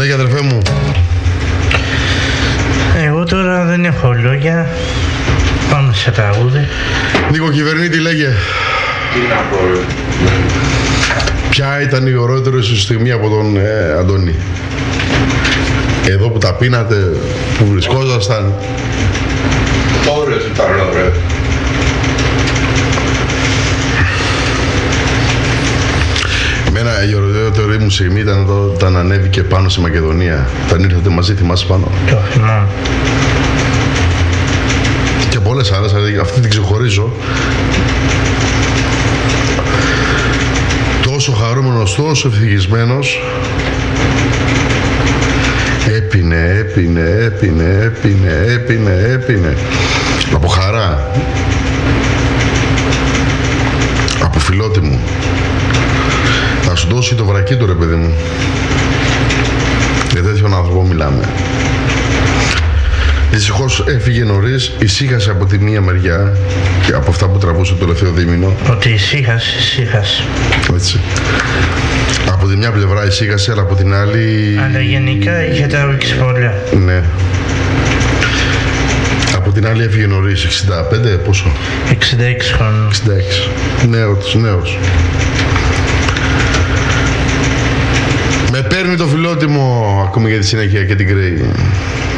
λόγια, αδερφέ μου? Εγώ τώρα δεν έχω λόγια. Πάμε σε τραγούδι. Νίκο Κυβερνήτη, λέγε. Τι να πω, ρε. Ποια ήταν η ωραιότερη σου στιγμή από τον Αντώνη? Εδώ που τα πίνατε, που βρισκόσασταν. Ώρες ήταν, ρε. Εμένα η ωραιότερη μου στιγμή ήταν όταν ανέβηκε πάνω στη Μακεδονία. Όταν ήρθατε μαζί, θυμάσαι πάνω. Το θυμάμαι. Και πολλές άλλες, δηλαδή αυτή την ξεχωρίζω. Τόσο χαρούμενος, τόσο ευτυχισμένος. Έπινε. Από χαρά. Από φιλότιμο. Θα σου δώσει το βρακί του, ρε παιδί μου. Για τέτοιον άνθρωπο μιλάμε. Δυστυχώς έφυγε νωρίς, ησύχασε από τη μία μεριά και από αυτά που τραβούσε το τελευταίο δίμηνο. Ότι ησύχασε. Έτσι. Από τη μια πλευρά ησύχασε, αλλά από την άλλη... Αλλά γενικά είχε τραβήξει πολλά. Ναι. Από την άλλη έφυγε νωρίς, 65, πόσο? 66 χρόνων. 66. Νέος. Με παίρνει το φιλότιμο, ακούμε για τη συνέχεια και την Κρέη.